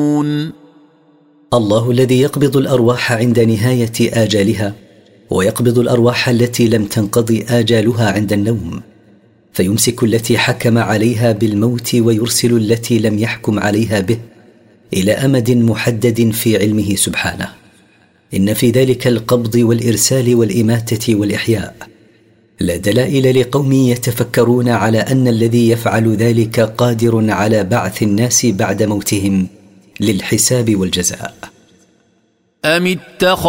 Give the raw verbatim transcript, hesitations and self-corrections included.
الله الذي يقبض الأرواح عند نهاية آجالها، ويقبض الأرواح التي لم تنقضي آجالها عند النوم، فيمسك التي حكم عليها بالموت ويرسل التي لم يحكم عليها به إلى أمد محدد في علمه سبحانه. إن في ذلك القبض والإرسال والإماتة والإحياء لدلائل لقوم يتفكرون على أن الذي يفعل ذلك قادر على بعث الناس بعد موتهم للحساب والجزاء. أم اتخذ